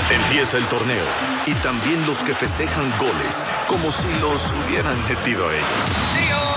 Empieza el torneo y también los que festejan goles como si los hubieran metido a ellos.